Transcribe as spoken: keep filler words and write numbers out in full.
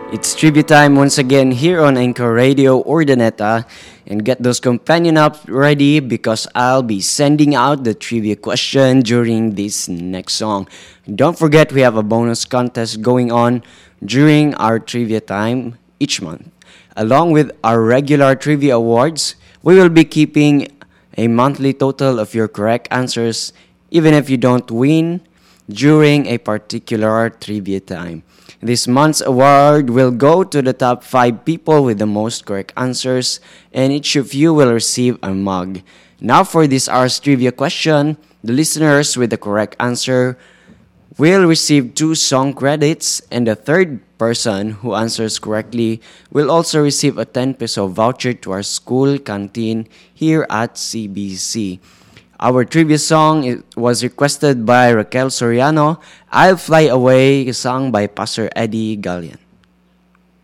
It's trivia time once again here on Anchor Radio Ordaneta. And get those companion apps ready because I'll be sending out the trivia question during this next song. Don't forget we have a bonus contest going on during our trivia time each month. Along with our regular trivia awards, we will be keeping a monthly total of your correct answers even if you don't win during a particular trivia time. This month's award will go to the top five people with the most correct answers, and each of you will receive a mug. Now for this hour's trivia question, the listeners with the correct answer will receive two song credits, and the third person who answers correctly will also receive a ten peso voucher to our school canteen here at C B C. Our trivia song was requested by Raquel Soriano, I'll Fly Away, sung by Pastor Eddie Gallian.